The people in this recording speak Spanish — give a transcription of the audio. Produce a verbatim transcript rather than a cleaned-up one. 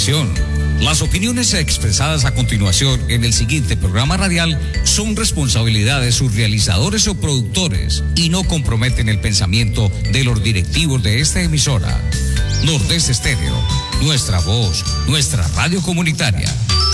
emisión. Las opiniones expresadas a continuación en el siguiente programa radial son responsabilidad de sus realizadores o productores y no comprometen el pensamiento de los directivos de esta emisora. Nordeste Estéreo, nuestra voz, nuestra radio comunitaria.